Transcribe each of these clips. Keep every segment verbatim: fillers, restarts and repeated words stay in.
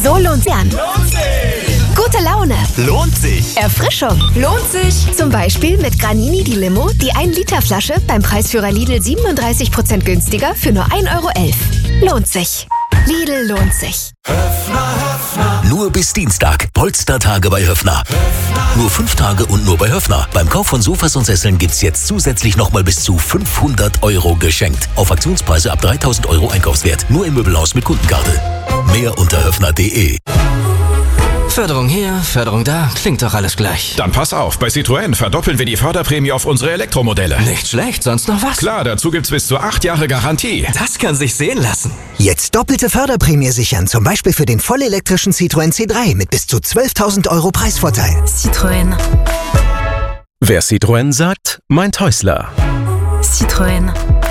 So lohnt sich. Lohnt sich. Gute Laune. Lohnt sich. Erfrischung. Lohnt sich. Zum Beispiel mit Granini die Limo, die ein Liter Flasche beim Preisführer Lidl siebenunddreißig Prozent günstiger für nur ein Euro elf. Lohnt sich. Lidl lohnt sich. Höfner, Höfner. Nur bis Dienstag. Polstertage bei Höfner. Höfner. Nur fünf Tage und nur bei Höfner. Beim Kauf von Sofas und Sesseln gibt's jetzt zusätzlich nochmal bis zu fünfhundert Euro geschenkt. Auf Aktionspreise ab dreitausend Euro Einkaufswert. Nur im Möbelhaus mit Kundenkarte. Mehr unter höfner punkt de. Förderung hier, Förderung da, klingt doch alles gleich. Dann pass auf, bei Citroën verdoppeln wir die Förderprämie auf unsere Elektromodelle. Nicht schlecht, sonst noch was? Klar, dazu gibt's bis zu acht Jahre Garantie. Das kann sich sehen lassen. Jetzt doppelte Förderprämie sichern, zum Beispiel für den vollelektrischen Citroën C drei mit bis zu zwölftausend Euro Preisvorteil. Citroën. Wer Citroën sagt, meint Häusler. Citroën.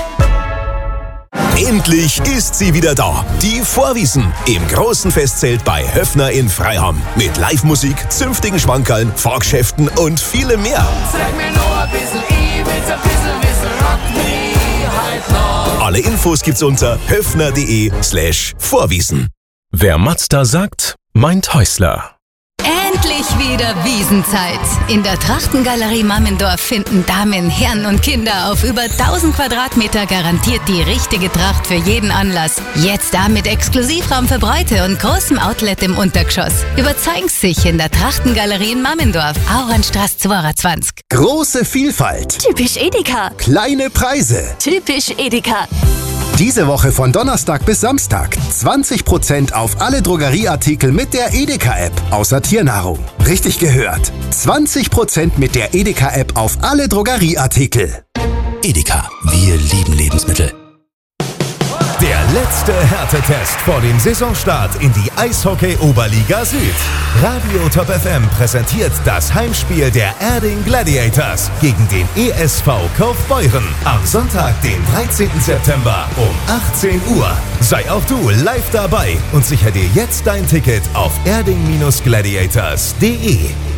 Endlich ist sie wieder da. Die Vorwiesen im großen Festzelt bei Höfner in Freiham. Mit Live-Musik, zünftigen Schmankerln, Fahrgeschäften und vielem mehr. Sag mir nur ein bisschen, ich will's ein bisschen wissen, rock me halt noch. Alle Infos gibt's unter höfner punkt de slash Vorwiesen. Wer Mazda sagt, meint Häusler. Endlich wieder Wiesenzeit. In der Trachtengalerie Mammendorf finden Damen, Herren und Kinder auf über tausend Quadratmeter garantiert die richtige Tracht für jeden Anlass. Jetzt da mit Exklusivraum für Bräute und großem Outlet im Untergeschoss. Überzeugen Sie sich in der Trachtengalerie in Mammendorf, Auernstraße zweiundzwanzig. Große Vielfalt. Typisch Edeka. Kleine Preise. Typisch Edeka. Diese Woche von Donnerstag bis Samstag zwanzig Prozent auf alle Drogerieartikel mit der Edeka-App, außer Tiernahrung. Richtig gehört. zwanzig Prozent mit der Edeka-App auf alle Drogerieartikel. Edeka, wir lieben Lebensmittel. Der letzte Härtetest vor dem Saisonstart in die Eishockey-Oberliga Süd. Radio Top F M präsentiert das Heimspiel der Erding Gladiators gegen den E S V Kaufbeuren am Sonntag, den dreizehnten September um achtzehn Uhr. Sei auch du live dabei und sichere dir jetzt dein Ticket auf erding gladiators punkt de.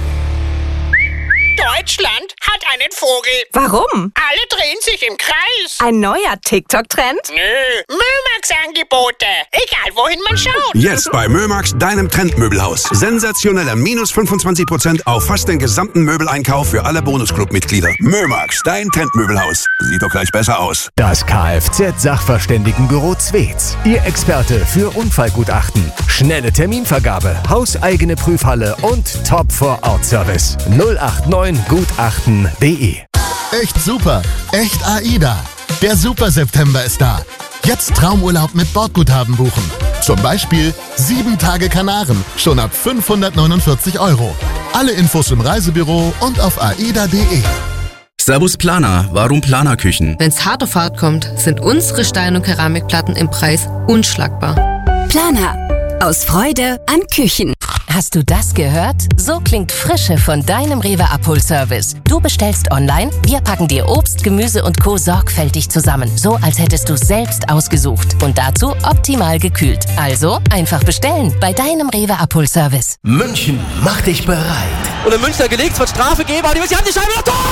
Deutschland hat einen Vogel. Warum? Alle drehen sich im Kreis. Ein neuer TikTok-Trend? Nö, Mömax-Angebote. Egal, wohin man schaut. Jetzt bei Mömax, deinem Trendmöbelhaus. Sensationelle minus fünfundzwanzig Prozent auf fast den gesamten Möbeleinkauf für alle Bonusclub-Mitglieder. Mömax, dein Trendmöbelhaus. Sieht doch gleich besser aus. Das Kfz-Sachverständigenbüro Zwetz. Ihr Experte für Unfallgutachten. Schnelle Terminvergabe, hauseigene Prüfhalle und Top-Vor-Ort-Service. null acht neun gutachten punkt de. Echt super, echt AIDA. Der Super-September ist da. Jetzt Traumurlaub mit Bordguthaben buchen. Zum Beispiel sieben Tage Kanaren, schon ab fünfhundertneunundvierzig Euro. Alle Infos im Reisebüro und auf aida punkt de. Servus Planer, warum Planerküchen? Wenn's hart auf hart kommt, sind unsere Stein- und Keramikplatten im Preis unschlagbar. Planer. Aus Freude an Küchen. Hast du das gehört? So klingt Frische von deinem Rewe Abholservice. Du bestellst online, wir packen dir Obst, Gemüse und Co. sorgfältig zusammen. So, als hättest du selbst ausgesucht. Und dazu optimal gekühlt. Also einfach bestellen bei deinem Rewe Abholservice. München, mach dich bereit. Und in München gelegt, es wird Strafe geben, aber die haben die Scheibe noch. Tor!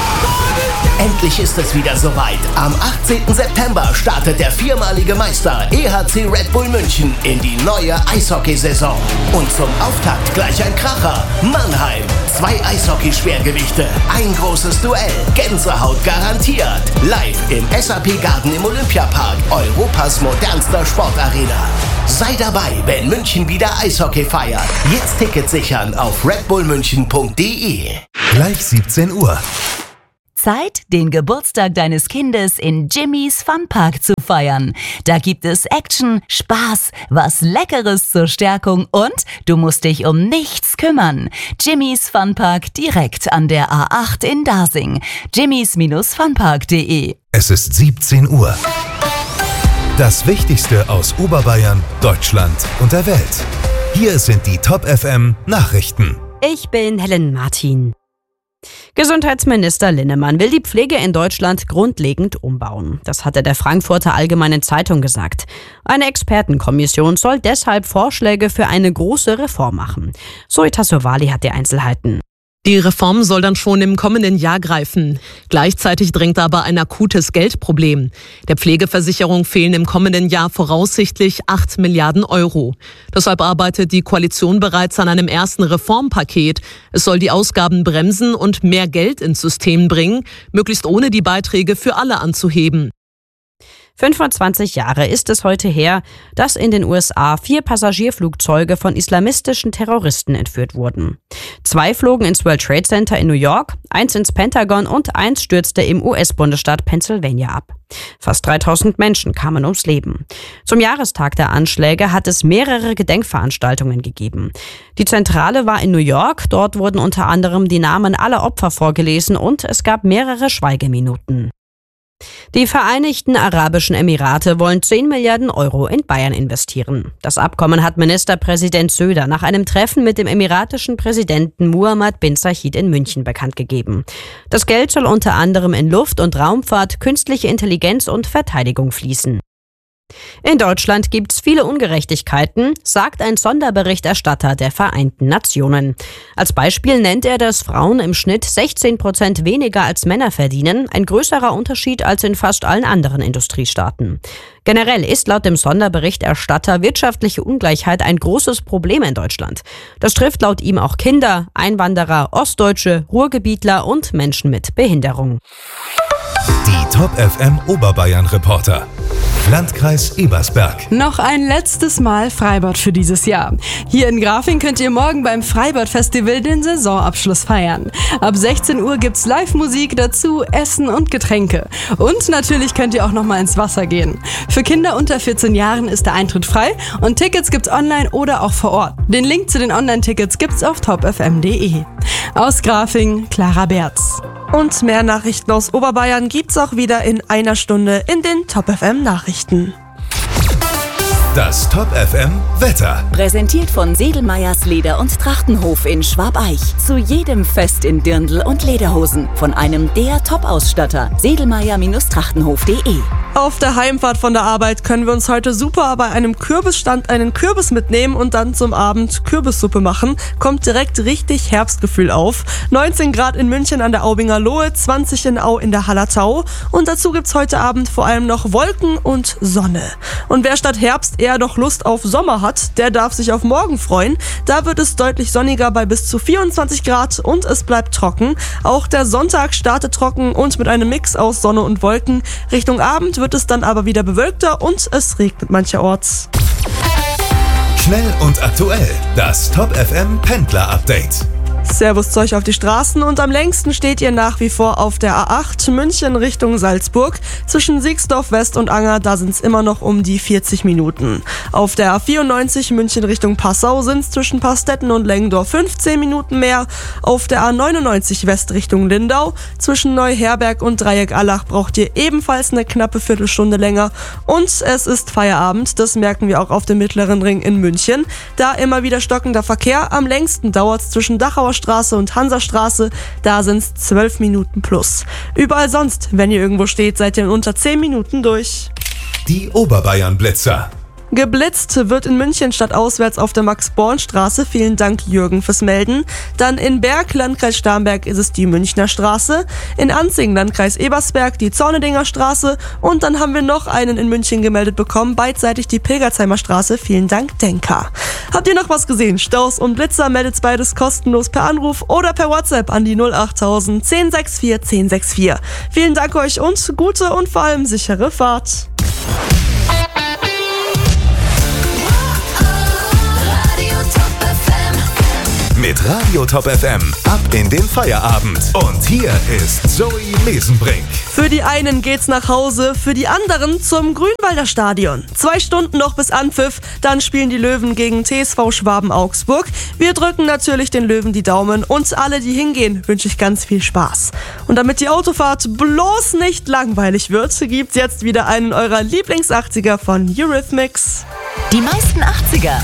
Endlich ist es wieder soweit. Am achtzehnten September startet der viermalige Meister E H C Red Bull München in die neue Eishockeysaison. Und zum Auftakt gleich ein Kracher. Mannheim. Zwei Eishockey-Schwergewichte. Ein großes Duell. Gänsehaut garantiert. Live im S A P Garden im Olympiapark. Europas modernster Sportarena. Sei dabei, wenn München wieder Eishockey feiert. Jetzt Tickets sichern auf redbullmünchen punkt de. Gleich siebzehn Uhr. Zeit, den Geburtstag deines Kindes in Jimmy's Funpark zu feiern. Da gibt es Action, Spaß, was Leckeres zur Stärkung und du musst dich um nichts kümmern. Jimmy's Funpark direkt an der A acht in Dasing. jimmys funpark punkt de. Es ist siebzehn Uhr. Das Wichtigste aus Oberbayern, Deutschland und der Welt. Hier sind die Top F M Nachrichten. Ich bin Helen Martin. Gesundheitsminister Linnemann will die Pflege in Deutschland grundlegend umbauen. Das hatte der Frankfurter Allgemeinen Zeitung gesagt. Eine Expertenkommission soll deshalb Vorschläge für eine große Reform machen. Zoe Tassovali hat die Einzelheiten. Die Reform soll dann schon im kommenden Jahr greifen. Gleichzeitig drängt aber ein akutes Geldproblem. Der Pflegeversicherung fehlen im kommenden Jahr voraussichtlich acht Milliarden Euro. Deshalb arbeitet die Koalition bereits an einem ersten Reformpaket. Es soll die Ausgaben bremsen und mehr Geld ins System bringen, möglichst ohne die Beiträge für alle anzuheben. fünfundzwanzig Jahre ist es heute her, dass in den U S A vier Passagierflugzeuge von islamistischen Terroristen entführt wurden. Zwei flogen ins World Trade Center in New York, eins ins Pentagon und eins stürzte im U S-Bundesstaat Pennsylvania ab. Fast dreitausend Menschen kamen ums Leben. Zum Jahrestag der Anschläge hat es mehrere Gedenkveranstaltungen gegeben. Die Zentrale war in New York, dort wurden unter anderem die Namen aller Opfer vorgelesen und es gab mehrere Schweigeminuten. Die Vereinigten Arabischen Emirate wollen zehn Milliarden Euro in Bayern investieren. Das Abkommen hat Ministerpräsident Söder nach einem Treffen mit dem emiratischen Präsidenten Muhammad bin Zayed in München bekannt gegeben. Das Geld soll unter anderem in Luft- und Raumfahrt, künstliche Intelligenz und Verteidigung fließen. In Deutschland gibt's viele Ungerechtigkeiten, sagt ein Sonderberichterstatter der Vereinten Nationen. Als Beispiel nennt er, dass Frauen im Schnitt sechzehn Prozent weniger als Männer verdienen, ein größerer Unterschied als in fast allen anderen Industriestaaten. Generell ist laut dem Sonderberichterstatter wirtschaftliche Ungleichheit ein großes Problem in Deutschland. Das trifft laut ihm auch Kinder, Einwanderer, Ostdeutsche, Ruhrgebietler und Menschen mit Behinderung. Die Top F M Oberbayern Reporter. Landkreis Ebersberg. Noch ein letztes Mal Freibad für dieses Jahr. Hier in Grafing könnt ihr morgen beim Freibad-Festival den Saisonabschluss feiern. Ab sechzehn Uhr gibt's Live-Musik dazu, Essen und Getränke. Und natürlich könnt ihr auch noch mal ins Wasser gehen. Für Kinder unter vierzehn Jahren ist der Eintritt frei und Tickets gibt's online oder auch vor Ort. Den Link zu den Online-Tickets gibt's auf top f m punkt d e. Aus Grafing, Clara Berz. Und mehr Nachrichten aus Oberbayern gibt's auch wieder in einer Stunde in den Top F M Nachrichten. Das Top F M Wetter. Präsentiert von Sedelmeyers Leder- und Trachtenhof in Schwabeich. Zu jedem Fest in Dirndl und Lederhosen. Von einem der Top-Ausstatter. Sedelmeyer Trachtenhof punkt de. Auf der Heimfahrt von der Arbeit können wir uns heute super bei einem Kürbisstand einen Kürbis mitnehmen und dann zum Abend Kürbissuppe machen. Kommt direkt richtig Herbstgefühl auf. neunzehn Grad in München an der Aubinger Lohe, zwanzig in Au in der Hallertau. Und dazu gibt's heute Abend vor allem noch Wolken und Sonne. Und wer statt Herbst eher noch Lust auf Sommer hat, der darf sich auf morgen freuen. Da wird es deutlich sonniger bei bis zu vierundzwanzig Grad und es bleibt trocken. Auch der Sonntag startet trocken und mit einem Mix aus Sonne und Wolken. Richtung Abend wird es dann aber wieder bewölkter und es regnet mancherorts. Schnell und aktuell. Das Top F M Pendler Update. Servus zu euch auf die Straßen und am längsten steht ihr nach wie vor auf der A acht München Richtung Salzburg. Zwischen Siegsdorf West und Anger, da sind es immer noch um die vierzig Minuten. Auf der A vierundneunzig München Richtung Passau sind es zwischen Pastetten und Lengendorf fünfzehn Minuten mehr. Auf der A neunundneunzig West Richtung Lindau zwischen Neuherberg und Dreieck-Allach braucht ihr ebenfalls eine knappe Viertelstunde länger. Und es ist Feierabend, das merken wir auch auf dem Mittleren Ring in München. Da immer wieder stockender Verkehr, am längsten dauert es zwischen Dachauer Straße und Hansastraße, da sind es zwölf Minuten plus. Überall sonst, wenn ihr irgendwo steht, seid ihr in unter zehn Minuten durch. Die Oberbayern Blitzer. Geblitzt wird in München stadtauswärts auf der Max-Born-Straße. Vielen Dank, Jürgen, fürs Melden. Dann in Berg, Landkreis Starnberg, ist es die Münchner Straße. In Anzing, Landkreis Ebersberg, die Zornedinger Straße. Und dann haben wir noch einen in München gemeldet bekommen, beidseitig die Pilgersheimer Straße. Vielen Dank, Denker. Habt ihr noch was gesehen? Staus und Blitzer, meldet beides kostenlos per Anruf oder per WhatsApp an die null achttausend zehn sechs vier zehn sechs vier. Vielen Dank euch und gute und vor allem sichere Fahrt. Mit Radio Top F M ab in den Feierabend. Und hier ist Zoe Mesenbrink. Für die einen geht's nach Hause, für die anderen zum Grünwalder Stadion. Zwei Stunden noch bis Anpfiff, dann spielen die Löwen gegen T S V Schwaben Augsburg. Wir drücken natürlich den Löwen die Daumen und alle, die hingehen, wünsche ich ganz viel Spaß. Und damit die Autofahrt bloß nicht langweilig wird, gibt's jetzt wieder einen eurer Lieblings-achtziger von Eurythmics. Die meisten achtziger